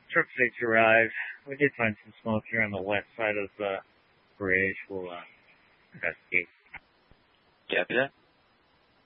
truck safety arrived. We did find some smoke here on the west side of the bridge. We'll investigate. Copy that.